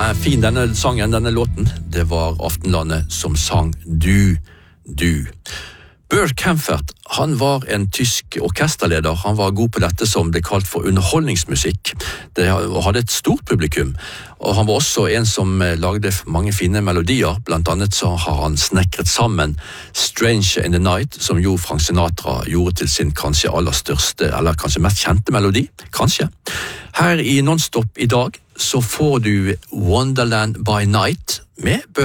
fin denne sangen, denne låten. Det var Aftenlandet som sang Du. Bert Kaempfert, han var en tysk orkesterleder. Han var god på dette som ble kalt for underholdningsmusikk. Det hadde et stort publikum, og han var også en som lagde mange fine melodier. Blant annet så har han snekret sammen Stranger in the Night, som jo Frank Sinatra gjorde til sin kanskje aller største, eller kanskje mest kjente melodi, kanskje. Her i Nonstop i dag så får du Wonderland by Night med Bert